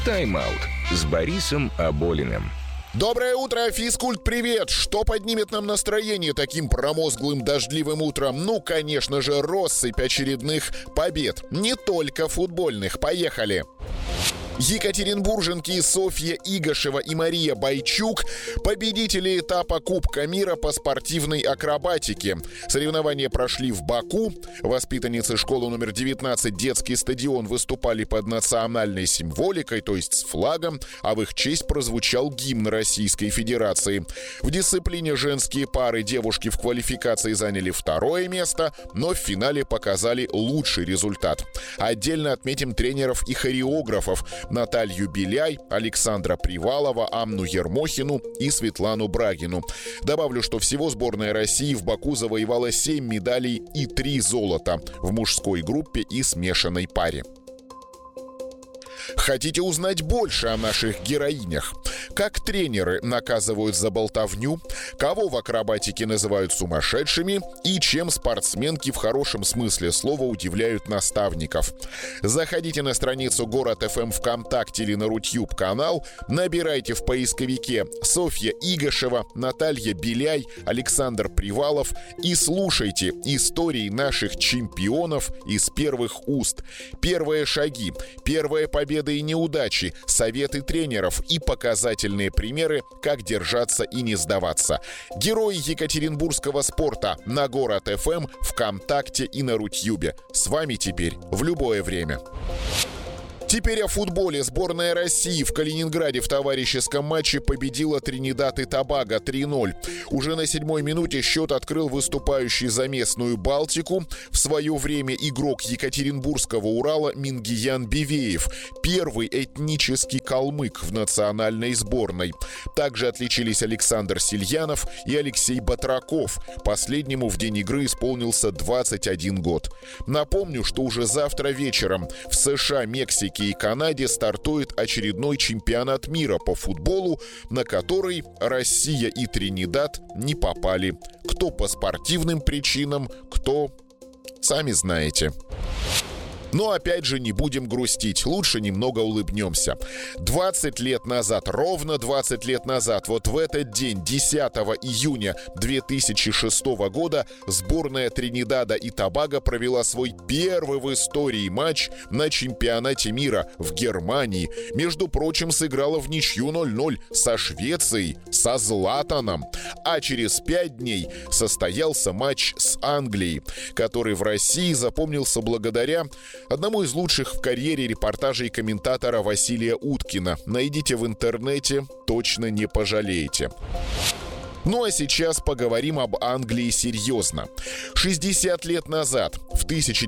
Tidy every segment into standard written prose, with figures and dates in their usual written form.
Тайм-аут с Борисом Аболиным. Доброе утро, физкульт, привет! Что поднимет нам настроение таким промозглым дождливым утром? Ну, конечно же, россыпь очередных побед. Не только футбольных. Поехали! Екатеринбурженки Софья Игошева и Мария Бойчук – победители этапа Кубка мира по спортивной акробатике. Соревнования прошли в Баку. Воспитанницы школы номер 19 «Детский стадион» выступали под национальной символикой, то есть с флагом, а в их честь прозвучал гимн Российской Федерации. В дисциплине женские пары девушки в квалификации заняли второе место, но в финале показали лучший результат. Отдельно отметим тренеров и хореографов – Наталью Беляй, Александра Привалова, Анну Ермохину и Светлану Брагину. Добавлю, что всего сборная России в Баку завоевала 7 медалей и 3 золота в мужской группе и смешанной паре. Хотите узнать больше о наших героинях? Как тренеры наказывают за болтовню? Кого в акробатике называют сумасшедшими? И чем спортсменки в хорошем смысле слова удивляют наставников? Заходите на страницу Город ФМ ВКонтакте или на Рутюб канал, набирайте в поисковике Софья Игошева, Наталья Беляй, Александр Привалов и слушайте истории наших чемпионов из первых уст. Первые шаги, первые победы и неудачи, советы тренеров и показательные примеры, как держаться и не сдаваться. Герои екатеринбургского спорта на Город ФМ, ВКонтакте и на Рутюбе. С вами теперь в любое время. Теперь о футболе. Сборная России в Калининграде в товарищеском матче победила Тринидад и Тобаго 3-0. Уже на 7-й минуте счет открыл выступающий за местную Балтику в свое время игрок Екатеринбургского Урала Мингиян Бивеев, первый этнический калмык в национальной сборной. Также отличились Александр Сильянов и Алексей Батраков. Последнему в день игры исполнился 21 год. Напомню, что уже завтра вечером в США, Мексике и Канаде стартует очередной чемпионат мира по футболу, на который Россия и Тринидад не попали. Кто по спортивным причинам, кто, сами знаете. Но опять же не будем грустить, лучше немного улыбнемся. 20 лет назад, ровно 20 лет назад, вот в этот день, 10 июня 2006 года, сборная Тринидада и Тобаго провела свой первый в истории матч на чемпионате мира в Германии. Между прочим, сыграла в ничью 0-0 со Швецией, со Златаном. А через 5 дней состоялся матч с Англией, который в России запомнился благодаря одному из лучших в карьере репортажей комментатора Василия Уткина. Найдите в интернете, точно не пожалеете. Ну а сейчас поговорим об Англии серьезно. 60 лет назад, в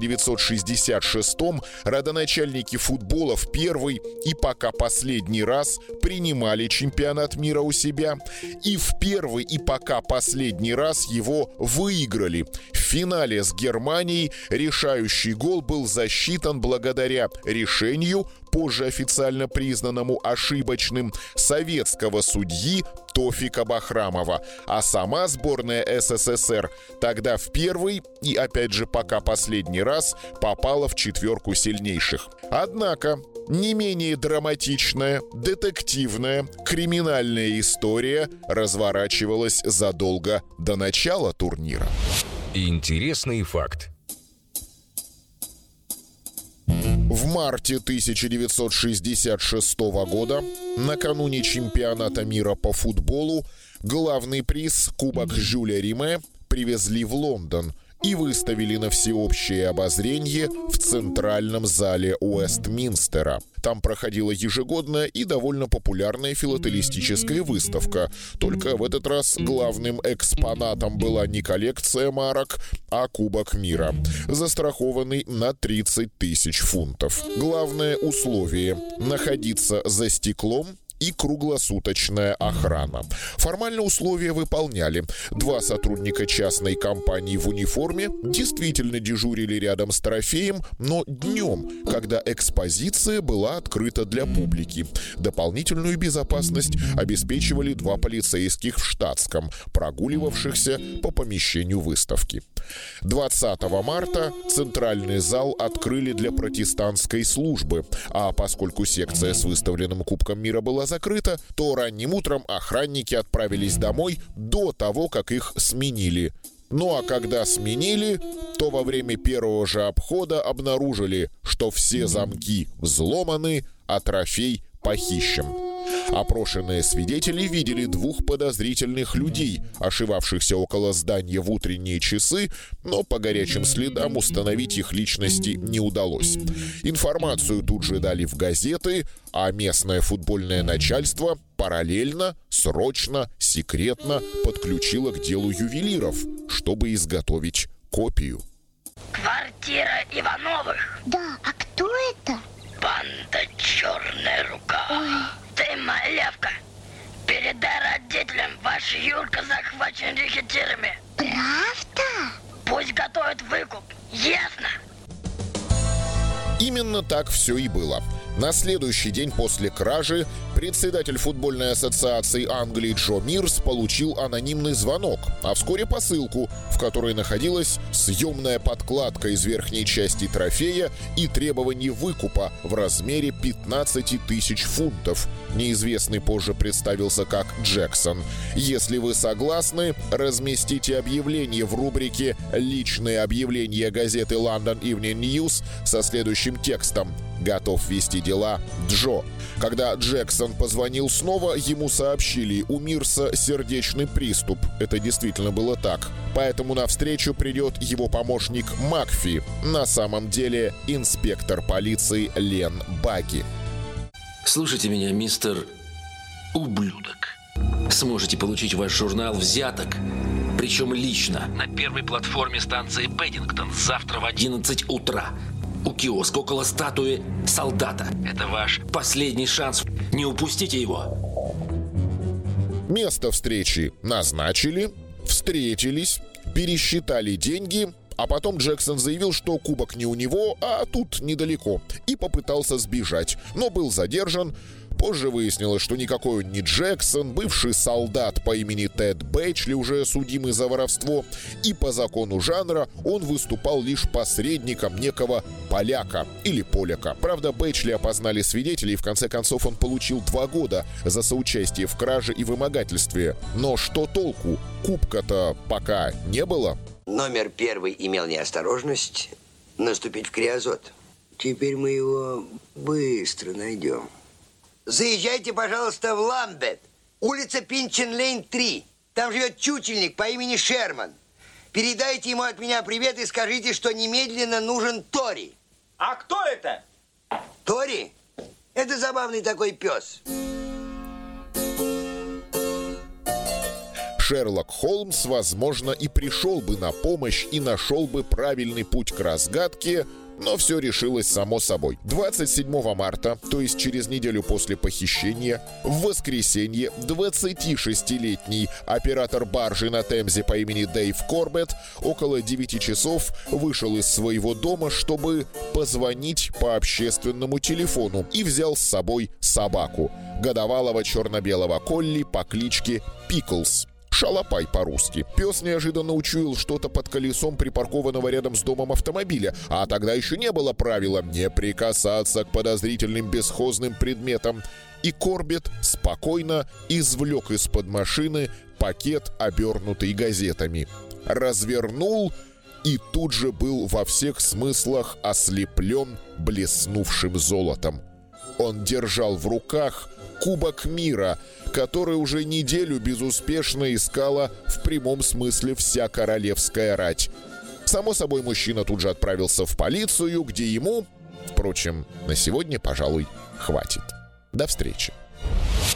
1966-м, родоначальники футбола в первый и пока последний раз принимали чемпионат мира у себя. И в первый и пока последний раз его выиграли. В финале с Германией решающий гол был засчитан благодаря решению, позже официально признанному ошибочным, советского судьи Тофика Бахрамова. А сама сборная СССР тогда в первый и, опять же, пока последний раз попала в четверку сильнейших. Однако не менее драматичная, детективная, криминальная история разворачивалась задолго до начала турнира. Интересный факт. В марте 1966 года, накануне чемпионата мира по футболу, главный приз Кубок Жюля Риме привезли в Лондон и выставили на всеобщее обозрение в центральном зале Уэстминстера. Там проходила ежегодная и довольно популярная филателистическая выставка. Только в этот раз главным экспонатом была не коллекция марок, а Кубок мира, застрахованный на 30 тысяч фунтов. Главное условие – находиться за стеклом и круглосуточная охрана. Формально условия выполняли. 2 сотрудника частной компании в униформе действительно дежурили рядом с трофеем, но днем, когда экспозиция была открыта для публики. Дополнительную безопасность обеспечивали 2 полицейских в штатском, прогуливавшихся по помещению выставки. 20 марта центральный зал открыли для протестантской службы, а поскольку секция с выставленным Кубком мира была закрыта, то ранним утром охранники отправились домой до того, как их сменили. Ну а когда сменили, то во время первого же обхода обнаружили, что все замки взломаны, а трофей похищен. Опрошенные свидетели видели 2 подозрительных людей, ошивавшихся около здания в утренние часы, но по горячим следам установить их личности не удалось. Информацию тут же дали в газеты, а местное футбольное начальство параллельно, срочно, секретно подключило к делу ювелиров, чтобы изготовить копию. Квартира Ивановых. Да, а кто это? Банда «Черная рука». Ой. Ты, малявка, передай родителям, ваш Юрка захвачен рекетирами. Правда? Пусть готовят выкуп, ясно? Именно так все и было. На следующий день после кражи председатель футбольной ассоциации Англии Джо Мирс получил анонимный звонок, а вскоре посылку, в которой находилась съемная подкладка из верхней части трофея и требование выкупа в размере 15 тысяч фунтов. Неизвестный позже представился как Джексон. Если вы согласны, разместите объявление в рубрике «Личные объявления» газеты London Evening News со следующим текстом: «Готов вести дела Джо». Когда Джексон позвонил снова, ему сообщили: у Мирса сердечный приступ. Это действительно было так. Поэтому навстречу придет его помощник Макфи, на самом деле инспектор полиции Лен Баги. Слушайте меня, мистер Ублюдок. Сможете получить ваш журнал взяток, причем лично, на первой платформе станции Пэддингтон завтра в 11 утра. У киоска около статуи солдата. Это ваш последний шанс. Не упустите его. Место встречи назначили, встретились, пересчитали деньги, а потом Джексон заявил, что кубок не у него, а тут недалеко, и попытался сбежать, но был задержан. Позже выяснилось, что никакой он не Джексон, бывший солдат по имени Тед Бэчли, уже судимый за воровство, и по закону жанра он выступал лишь посредником некого поляка или поляка. Правда, Бэчли опознали свидетели, и в конце концов он получил 2 года за соучастие в краже и вымогательстве. Но что толку? Кубка-то пока не было. Номер 1 имел неосторожность наступить в криозот. Теперь мы его быстро найдем. Заезжайте, пожалуйста, в Ламбет. Улица Пинчен-Лейн, 3. Там живет чучельник по имени Шерман. Передайте ему от меня привет и скажите, что немедленно нужен Тори. А кто это? Тори? Это забавный такой пес. Шерлок Холмс, возможно, и пришел бы на помощь и нашел бы правильный путь к разгадке, но все решилось само собой. 27 марта, то есть через неделю после похищения, в воскресенье 26-летний оператор баржи на Темзе по имени Дэйв Корбетт около 9 часов вышел из своего дома, чтобы позвонить по общественному телефону, и взял с собой собаку — годовалого черно-белого колли по кличке Пиклз. Шалопай по-русски. Пес неожиданно учуял что-то под колесом припаркованного рядом с домом автомобиля, а тогда еще не было правила не прикасаться к подозрительным бесхозным предметам. И Корбетт спокойно извлек из-под машины пакет, обернутый газетами. Развернул и тут же был во всех смыслах ослеплен блеснувшим золотом. Он держал в руках Кубок мира, который уже неделю безуспешно искала в прямом смысле вся королевская рать. Само собой, мужчина тут же отправился в полицию, где ему, впрочем, на сегодня, пожалуй, хватит. До встречи.